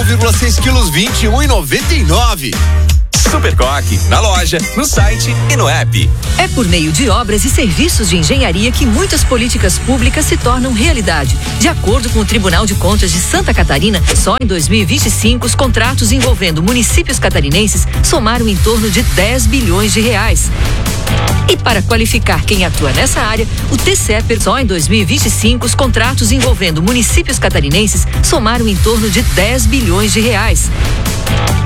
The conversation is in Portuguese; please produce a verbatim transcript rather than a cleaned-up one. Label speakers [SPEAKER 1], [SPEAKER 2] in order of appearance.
[SPEAKER 1] um vírgula seis quilos, vinte e um reais e noventa e nove centavos.
[SPEAKER 2] Supercoque, na loja, no site e no app.
[SPEAKER 3] É por meio de obras e serviços de engenharia que muitas políticas públicas se tornam realidade. De acordo com o Tribunal de Contas de Santa Catarina, só em dois mil e vinte e cinco os contratos envolvendo municípios catarinenses somaram em torno de dez bilhões de reais. E para qualificar quem atua nessa área, o T C E P, só em dois mil e vinte e cinco os contratos envolvendo municípios catarinenses somaram em torno de dez bilhões de reais.